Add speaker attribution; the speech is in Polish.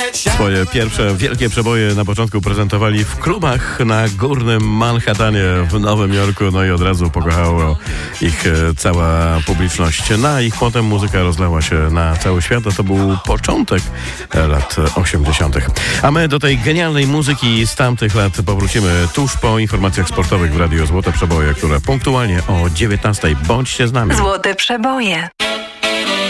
Speaker 1: Swoje pierwsze wielkie przeboje na początku prezentowali w klubach na górnym Manhattanie w Nowym Jorku, no i od razu pokochała ich cała publiczność. Na ich potem muzyka rozlała się na cały świat, a to był początek lat 80. A my do tej genialnej muzyki z tamtych lat powrócimy tuż po informacjach sportowych w Radiu Złote Przeboje, które punktualnie o 19:00. Bądźcie z nami.
Speaker 2: Złote Przeboje.